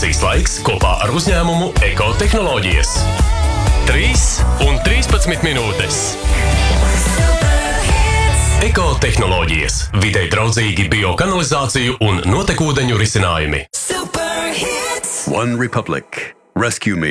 Vajadzīgs laiks kopā ar uzņēmumu Ekotehnoloģijas. 3:13 minūtes. Ekotehnoloģijas. Videi draudzīgi biokanalizāciju un notekūdeņu risinājumi. One Republic. Rescue me.